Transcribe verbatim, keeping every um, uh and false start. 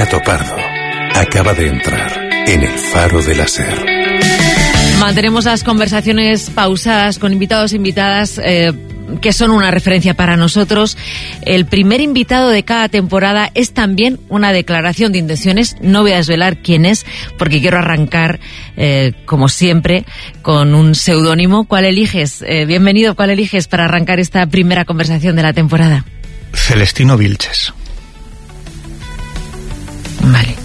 Gato Pardo acaba de entrar en el Faro de la Ser. Mantenemos las conversaciones pausadas con invitados e invitadas eh, que son una referencia para nosotros. El primer invitado de cada temporada es también una declaración de intenciones. No voy a desvelar quién es, porque quiero arrancar, eh, como siempre, con un seudónimo. ¿Cuál eliges? Eh, bienvenido, ¿cuál eliges para arrancar esta primera conversación de la temporada? Celestino Vilches. Vale.